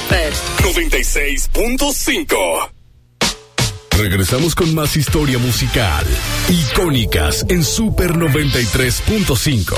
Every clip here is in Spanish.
Super 96.5. Regresamos con más historia musical. Icónicas en Super 93.5.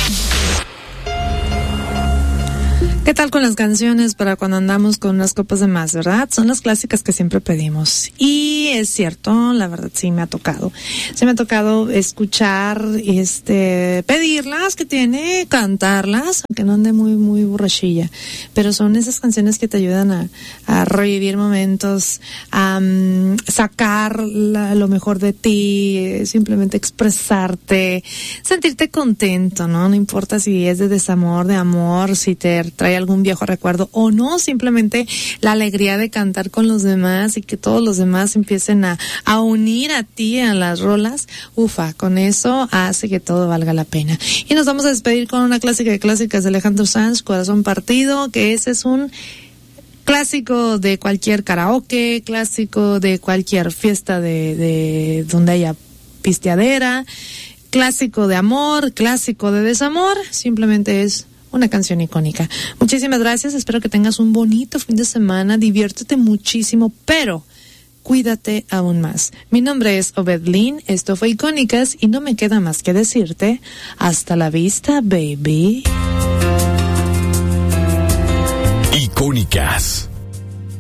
¿Qué tal con las canciones para cuando andamos con unas copas de más, verdad? Son las clásicas que siempre pedimos. Y es cierto, la verdad sí me ha tocado. Sí me ha tocado escuchar, pedirlas que tiene, cantarlas, aunque no ande muy, muy borrachilla. Pero son esas canciones que te ayudan a revivir momentos, a sacar lo mejor de ti, simplemente expresarte, sentirte contento, ¿no? No importa si es de desamor, de amor, si te trae algún viejo recuerdo o no, simplemente la alegría de cantar con los demás y que todos los demás empiecen a unir a ti a las rolas, con eso hace que todo valga la pena. Y nos vamos a despedir con una clásica de clásicas de Alejandro Sanz, Corazón Partido, que ese es un clásico de cualquier karaoke, clásico de cualquier fiesta de donde haya pisteadera, clásico de amor, clásico de desamor, simplemente es una canción icónica. Muchísimas gracias, espero que tengas un bonito fin de semana, diviértete muchísimo, pero cuídate aún más. Mi nombre es Obedlin, esto fue Icónicas y no me queda más que decirte, hasta la vista, baby. Icónicas.